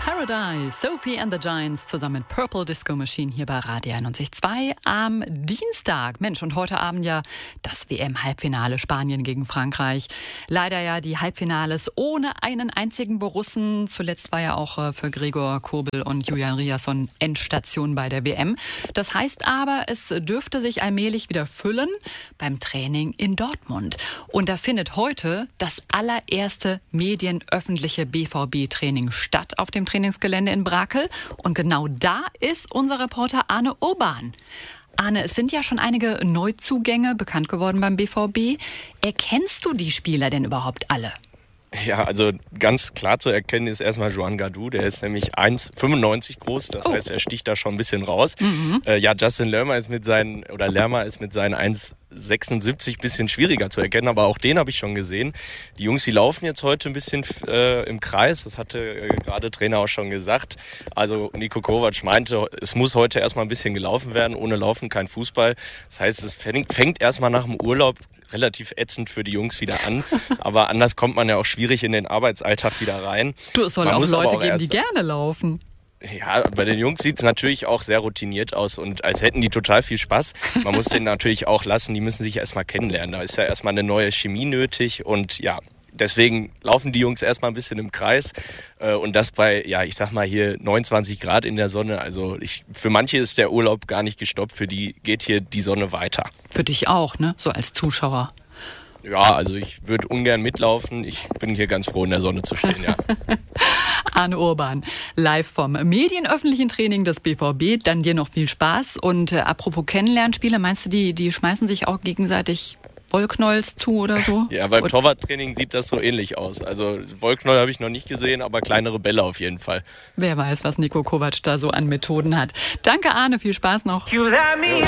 Paradise, Sophie and the Giants zusammen mit Purple Disco Machine hier bei Radio 91.2 am Dienstag. Mensch, und heute Abend ja das WM-Halbfinale Spanien gegen Frankreich. Leider ja die Halbfinales ohne einen einzigen Borussen. Zuletzt war ja auch für Gregor Kobel und Julian Riasson Endstation bei der WM. Das heißt aber, es dürfte sich allmählich wieder füllen beim Training in Dortmund. Und da findet heute das allererste medienöffentliche BVB-Training statt auf dem Trainingsgelände in Brakel. Und genau da ist unser Reporter Arne Urban. Arne, es sind ja schon einige Neuzugänge bekannt geworden beim BVB. Erkennst du die Spieler denn überhaupt alle? Ja, also ganz klar zu erkennen ist erstmal Juan Gadou, der ist nämlich 1,95 groß, das heißt, er sticht da schon ein bisschen raus. Justin Lerma ist mit seinen 1,76 bisschen schwieriger zu erkennen, aber auch den habe ich schon gesehen. Die Jungs, die laufen jetzt heute ein bisschen im Kreis, das hatte gerade Trainer auch schon gesagt. Also Niko Kovac meinte, es muss heute erstmal ein bisschen gelaufen werden, ohne Laufen kein Fußball. Das heißt, es fängt erstmal nach dem Urlaub relativ ätzend für die Jungs wieder an, aber anders kommt man ja auch schwierig in den Arbeitsalltag wieder rein. Du, es soll auch Leute geben, die gerne laufen. Ja, bei den Jungs sieht es natürlich auch sehr routiniert aus und als hätten die total viel Spaß. Man muss den natürlich auch lassen, die müssen sich erstmal kennenlernen. Da ist ja erstmal eine neue Chemie nötig und ja, deswegen laufen die Jungs erstmal ein bisschen im Kreis und das bei, ich sag mal hier 29 Grad in der Sonne. Also für manche ist der Urlaub gar nicht gestoppt, für die geht hier die Sonne weiter. Für dich auch, ne? So als Zuschauer. Ja, also ich würde ungern mitlaufen. Ich bin hier ganz froh, in der Sonne zu stehen, ja. Arne Urban, live vom medienöffentlichen Training des BVB. Dann dir noch viel Spaß. Und apropos Kennenlernspiele, meinst du, die schmeißen sich auch gegenseitig Wollknolls zu oder so? Ja, beim Torwarttraining sieht das so ähnlich aus. Also Wollknoll habe ich noch nicht gesehen, aber kleinere Bälle auf jeden Fall. Wer weiß, was Niko Kovac da so an Methoden hat. Danke Arne, viel Spaß noch.